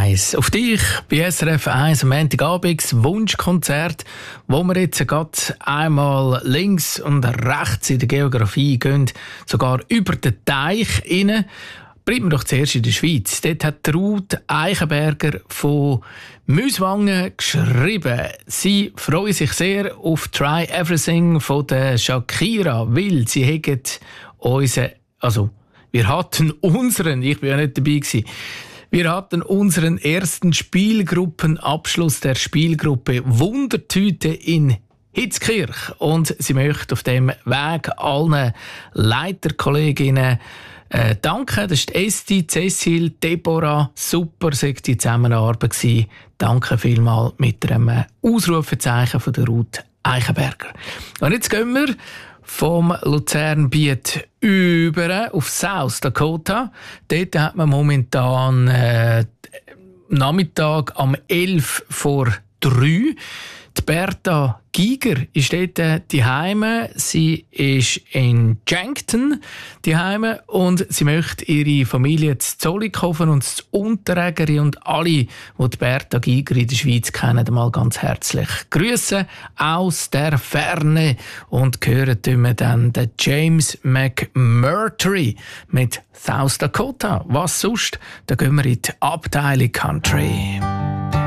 1. Auf dich bei SRF 1 am Montagabend, das Wunschkonzert, wo wir jetzt gerade einmal links und rechts in der Geografie gehen, sogar über den Teich rein. Bleiben wir doch zuerst in der Schweiz. Dort hat Ruth Eichenberger von Müswangen geschrieben. Sie freuen sich sehr auf Try Everything von der Shakira, weil sie haben wir hatten unseren, ich bin ja nicht dabei gewesen, wir hatten unseren ersten Spielgruppenabschluss der Spielgruppe Wundertüte in Hitzkirch. Und sie möchte auf dem Weg allen Leiterkolleginnen danke. Das ist Esti, Cecil, Deborah. Super, sei die Zusammenarbeit gewesen. Danke vielmals mit einem Ausrufezeichen von der Ruth Eichenberger. Und jetzt gehen wir vom Luzernbiet über auf South Dakota. Dort hat man momentan Nachmittag um 11 vor 3. Die Berta Giger ist dort daheim. Sie ist in Yankton daheim und sie möchte ihre Familie zu Zollikofen und zu Unterägeri und alle, die Berta Giger in der Schweiz kennen, einmal ganz herzlich grüßen aus der Ferne und hören dann den James McMurtry mit South Dakota. Was sonst? Da gehen wir in die Abteilung Country.